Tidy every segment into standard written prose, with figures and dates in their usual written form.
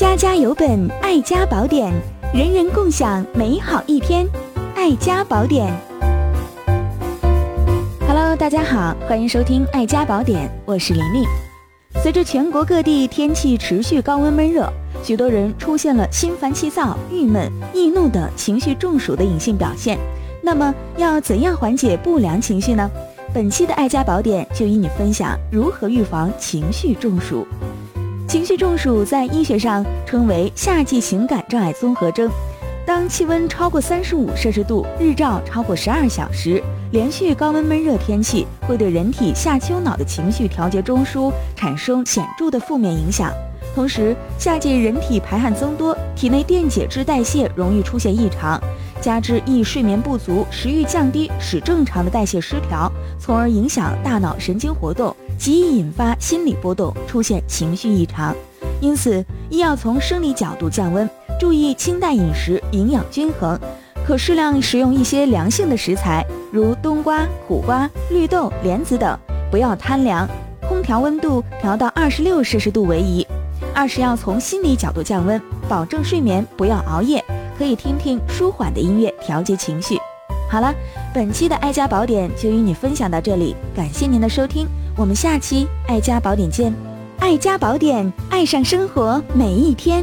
家家有本爱家宝典，人人共享美好一天。爱家宝典。Hello， 大家好，欢迎收听爱家宝典，我是琳琳。随着全国各地天气持续高温闷热，许多人出现了心烦气躁、郁闷、易怒的情绪中暑的隐性表现。那么，要怎样缓解不良情绪呢？本期的爱家宝典就与你分享如何预防情绪中暑。情绪中暑在医学上称为夏季情感障碍综合征。当气温超过35摄氏度，日照超过12小时，连续高温闷热天气会对人体下丘脑的情绪调节中枢产生显著的负面影响。同时，夏季人体排汗增多，体内电解质代谢容易出现异常，加之易睡眠不足、食欲降低，使正常的代谢失调，从而影响大脑神经活动，极易引发心理波动，出现情绪异常。因此，医要从生理角度降温，注意清淡饮食，营养均衡，可适量食用一些凉性的食材，如冬瓜、苦瓜、绿豆、莲子等，不要贪凉，空调温度调到26摄氏度为宜。二是要从心理角度降温，保证睡眠，不要熬夜，可以听听舒缓的音乐调节情绪。好了，本期的爱家宝典就与你分享到这里，感谢您的收听，我们下期爱家宝典见。爱家宝典，爱上生活每一天。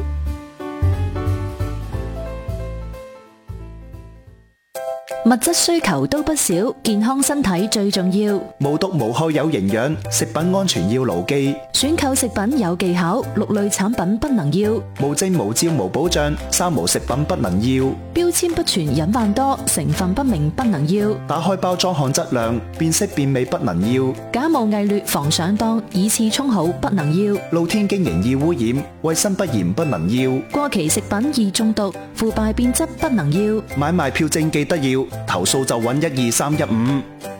物質需求都不少，健康身體最重要。 無毒無害有營養，食品安全要牢記。 選購食品有技巧，6類產品不能要。 無證無照無保障，3無食品不能要。 標籤不全隱患多，成分不明不能要。 打開包裝看質量，變色變味不能要。 假冒偽劣防上當，以次充好不能要。 露天經營易污染，衛生不嚴不能要。 過期食品易中毒，腐敗變質不能要。 買賣票證記得要，投訴就揾12315。